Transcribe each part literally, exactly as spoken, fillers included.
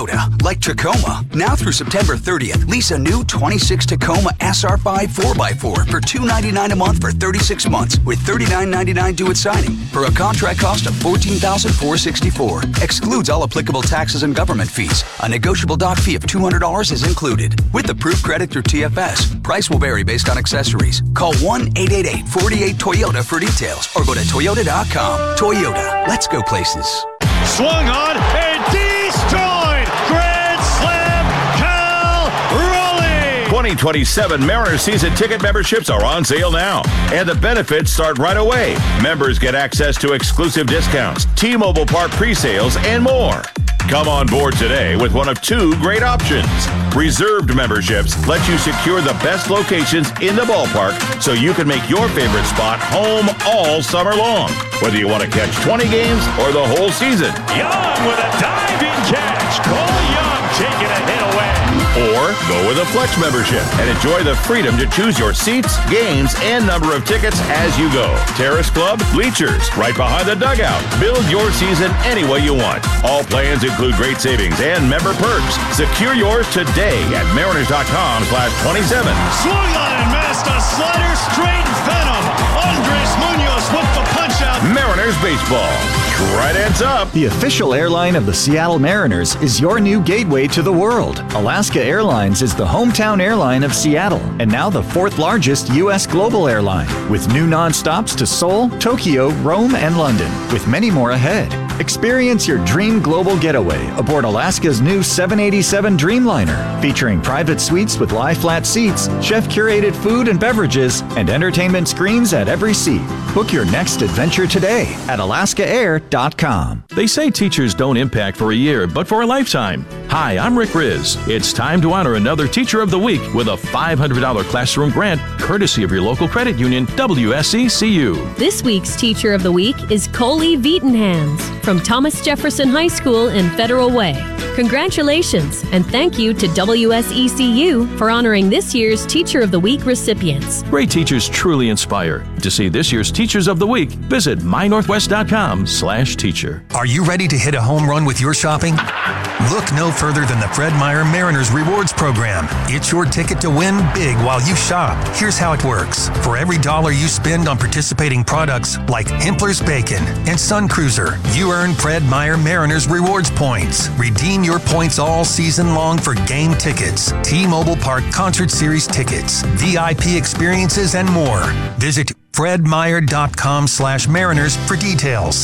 Like Tacoma. Now through September thirtieth, lease a new twenty-six Tacoma S R five four by four for two hundred ninety-nine dollars a month for thirty-six months with thirty-nine ninety-nine due at signing for a contract cost of fourteen thousand four hundred sixty-four dollars. Excludes all applicable taxes and government fees. A negotiable dock fee of two hundred dollars is included. With approved credit through T F S, price will vary based on accessories. Call one eight eight eight, four eight Toyota for details or go to toyota dot com. Toyota, let's go places. Swung on and destroyed! Grand Slam, Cal Raleigh! twenty twenty-seven Mariners season ticket memberships are on sale now, and the benefits start right away. Members get access to exclusive discounts, T-Mobile Park pre-sales, and more. Come on board today with one of two great options. Reserved memberships let you secure the best locations in the ballpark so you can make your favorite spot home all summer long. Whether you want to catch twenty games or the whole season. Young with a diving catch. Cole Young taking a hit away. Or go with a Flex membership and enjoy the freedom to choose your seats, games, and number of tickets as you go. Terrace Club, bleachers, right behind the dugout. Build your season any way you want. All plans include great savings and member perks. Secure yours today at mariners.com slash 27. Swung on and missed a slider straight venom. Andres Munoz with the punch out. Mariners baseball. Tridents up. The official airline of the Seattle Mariners is your new gateway to the world. Alaska Airlines is the hometown airline of Seattle and now the fourth largest U S global airline with new nonstops to Seoul, Tokyo, Rome, and London, with many more ahead. Experience your dream global getaway aboard Alaska's new seven eighty-seven Dreamliner, featuring private suites with lie-flat seats, chef-curated food and beverages, and entertainment screens at every seat. Book your next adventure today at alaska air dot com. They say teachers don't impact for a year, but for a lifetime. Hi, I'm Rick Riz. It's time to honor another Teacher of the Week with a five hundred dollars classroom grant, courtesy of your local credit union, W S E C U. This week's Teacher of the Week is Coley Vietenhans from Thomas Jefferson High School in Federal Way. Congratulations, and thank you to W S E C U for honoring this year's Teacher of the Week recipients. Great teachers truly inspire. To see this year's Teachers of the Week, visit my northwest dot com slash teacher. Are you ready to hit a home run with your shopping? Look no further than the Fred Meyer Mariners Rewards Program. It's your ticket to win big while you shop. Here's how it works. For every dollar you spend on participating products like Hempler's Bacon and Sun Cruiser, you earn Fred Meyer Mariners Rewards points. Redeem your points all season long for game tickets, T-Mobile Park Concert Series tickets, V I P experiences, and more. Visit fred meyer dot com slash mariners for details.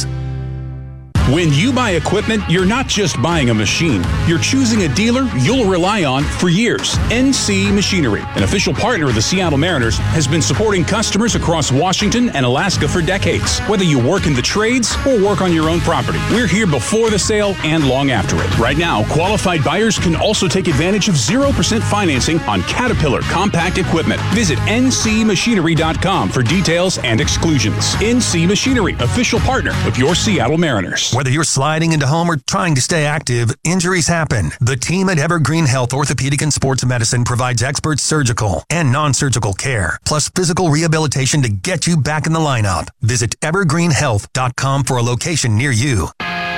When you buy equipment, you're not just buying a machine. You're choosing a dealer you'll rely on for years. N C Machinery, an official partner of the Seattle Mariners, has been supporting customers across Washington and Alaska for decades. Whether you work in the trades or work on your own property, we're here before the sale and long after it. Right now, qualified buyers can also take advantage of zero percent financing on Caterpillar compact equipment. Visit N C machinery dot com for details and exclusions. N C Machinery, official partner of your Seattle Mariners. Whether you're sliding into home or trying to stay active, injuries happen. The team at Evergreen Health Orthopedic and Sports Medicine provides expert surgical and non-surgical care, plus physical rehabilitation to get you back in the lineup. Visit evergreen health dot com for a location near you.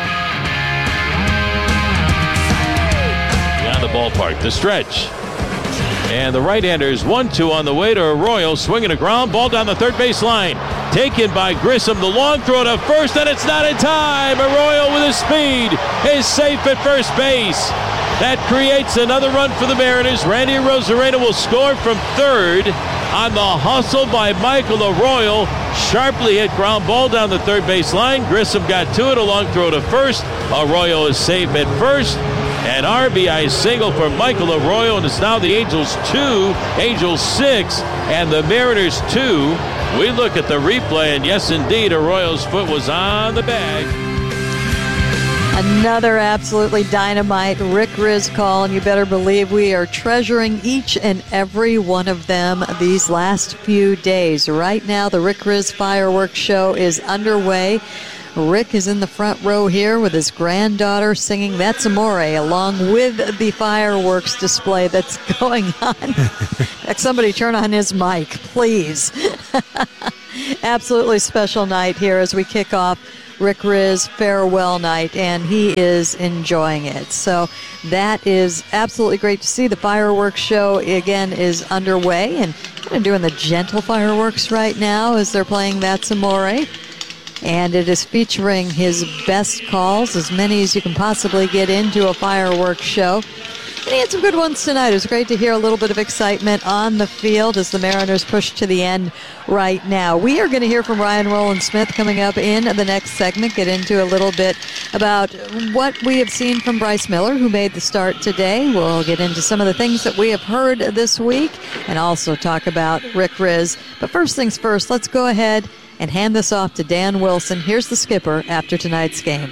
Beyond the ballpark, the stretch. And the right-handers, one two on the way to Arroyo, swinging a ground ball down the third base line. Taken by Grissom, the long throw to first, and it's not in time. Arroyo with his speed is safe at first base. That creates another run for the Mariners. Randy Arozarena will score from third on the hustle by Michael Arroyo. Sharply hit ground ball down the third base line. Grissom got to it, a long throw to first. Arroyo is safe at first. An R B I single for Michael Arroyo, and it's now the Angels two, Angels six, and the Mariners two. We look at the replay, and yes, indeed, Arroyo's foot was on the bag. Another absolutely dynamite Rick Riz call, and you better believe we are treasuring each and every one of them these last few days. Right now, the Rick Riz fireworks show is underway. Rick is in the front row here with his granddaughter singing That's Amore along with the fireworks display that's going on. Somebody turn on his mic, please. Absolutely special night here as we kick off Rick Rizz's farewell night, and he is enjoying it. So that is absolutely great to see. The fireworks show, again, is underway, and kind of doing the gentle fireworks right now as they're playing That's Amore. And it is featuring his best calls, as many as you can possibly get into a fireworks show. And he had some good ones tonight. It was great to hear a little bit of excitement on the field as the Mariners push to the end right now. We are going to hear from Ryan Rowland-Smith coming up in the next segment, get into a little bit about what we have seen from Bryce Miller, who made the start today. We'll get into some of the things that we have heard this week and also talk about Rick Rizz. But first things first, let's go ahead and hand this off to Dan Wilson. Here's the skipper after tonight's game.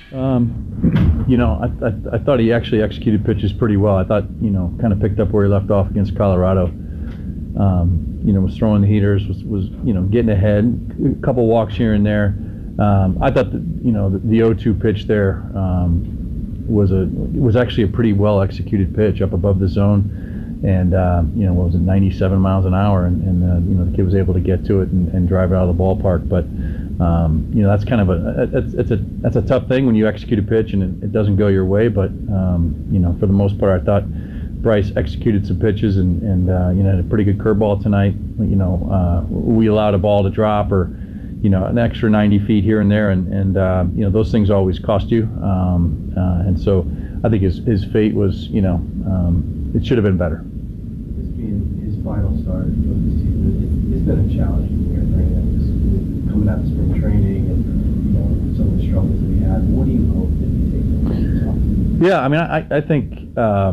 Um, you know, I, I, I thought he actually executed pitches pretty well. I thought, you know, kind of picked up where he left off against Colorado. Um, you know, was throwing the heaters, was, was you know, getting ahead, a couple walks here and there. Um, I thought, that, you know, the, the oh two pitch there um, was a was actually a pretty well executed pitch up above the zone. And, uh, you know, what was it, ninety-seven miles an hour, and, and uh, you know, the kid was able to get to it and, and drive it out of the ballpark. But, um, you know, that's kind of a, it's, it's a, that's a tough thing when you execute a pitch and it, it doesn't go your way. But, um, you know, for the most part, I thought Bryce executed some pitches and, and uh, you know, had a pretty good curveball tonight. You know, uh, we allowed a ball to drop or, you know, an extra ninety feet here and there. And, and uh, you know, those things always cost you. Um, uh, and so I think his, his fate was, you know, um, it should have been better. This being his final start of the season, it's been a challenging year for him, just coming out of spring training and, you know, some of the struggles that we had. What do you hope that he takes from this? Yeah, I mean, I, I think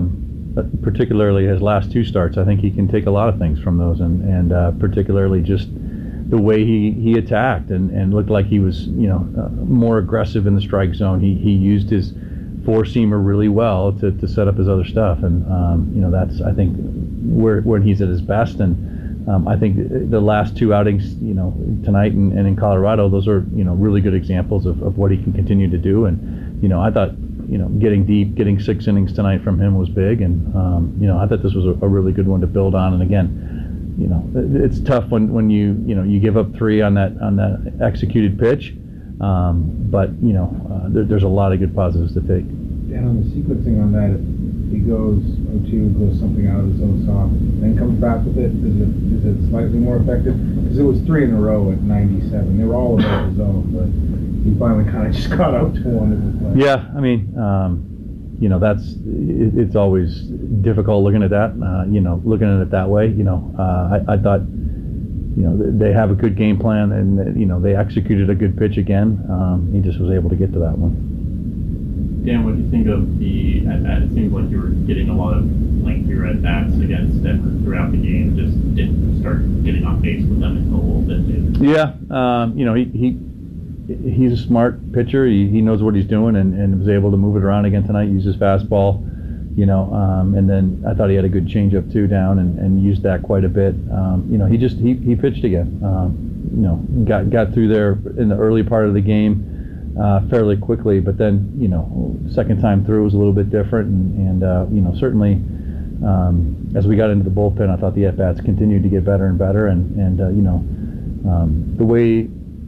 um, particularly his last two starts, I think he can take a lot of things from those, and, and uh, particularly just the way he, he attacked and, and looked like he was, you know, uh, more aggressive in the strike zone. He he used his four-seamer really well to, to set up his other stuff, and um, you know, that's, I think, where when he's at his best. And um, I think the last two outings, you know, tonight and, and in Colorado, those are, you know, really good examples of, of what he can continue to do. And you know, I thought, you know, getting deep, getting six innings tonight from him was big, and um, you know, I thought this was a, a really good one to build on. And again, you know, it's tough when, when you you know you give up three on that on that executed pitch. Um, but, you know, uh, there, there's a lot of good positives to take. And on the sequencing on that, if he goes oh two, goes something out of his own soft, then comes back with it, is it, is it slightly more effective? Because it was three in a row at ninety-seven. They were all above his own, but he finally kind of just got out to one. It was like, yeah, I mean, um, you know, that's, it, it's always difficult looking at that, uh, you know, looking at it that way. You know, uh, I, I thought, you know, they have a good game plan, and, you know, they executed a good pitch again. Um, he just was able to get to that one. Dan, what do you think of the at-bat? It seems like you were getting a lot of lengthier at-bats against Denver throughout the game. Just didn't start getting on base with them until a little bit later. Yeah, um, you know, he, he he's a smart pitcher. He, he knows what he's doing, and, and was able to move it around again tonight, use his fastball. You know, um, and then I thought he had a good changeup too down, and, and used that quite a bit. Um, you know, he just he, he pitched again. Um, you know, got got through there in the early part of the game uh, fairly quickly, but then, you know, second time through was a little bit different, and, and uh, you know, certainly um, as we got into the bullpen, I thought the at bats continued to get better and better, and and uh, you know, um, the way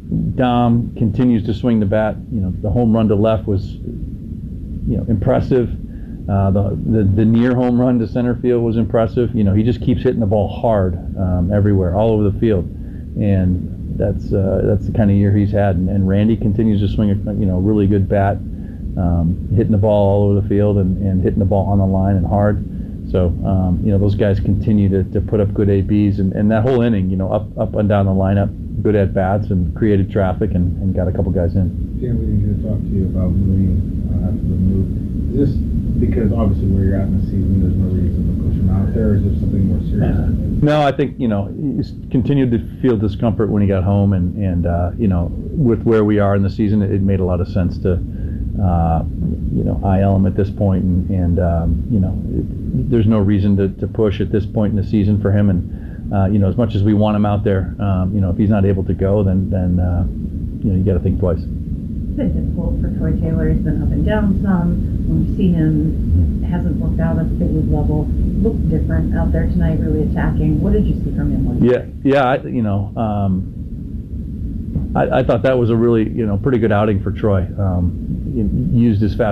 Dom continues to swing the bat, you know, the home run to left was, you know, impressive. Uh, the, the the near home run to center field was impressive. You know, he just keeps hitting the ball hard um, everywhere, all over the field, and that's uh, that's the kind of year he's had. And, and Randy continues to swing a, you know, really good bat, um, hitting the ball all over the field, and, and hitting the ball on the line and hard. So um, you know, those guys continue to, to put up good A Bs, and, and that whole inning, you know, up up and down the lineup, good at bats, and created traffic, and, and got a couple guys in. Dan, we didn't get to talk to you about moving uh, after the move. Is this because obviously where you're at in the season, there's no reason to push him out there? Or is there something more serious? No, I think, you know, he's continued to feel discomfort when he got home, and and uh, you know, with where we are in the season, it, it made a lot of sense to, uh, you know, I L him at this point, and and um, you know, it, there's no reason to, to push at this point in the season for him, and uh, you know, as much as we want him out there, um, you know, if he's not able to go, then then uh, you know, you got to think twice. It's been difficult for Troy Taylor. He's been up and down some. When you see him, hasn't worked out at the big league level. Looked different out there tonight, really attacking. What did you see from him? Yeah, yeah, I, you know, um, I, I thought that was a really, you know, pretty good outing for Troy. Um, he used his fast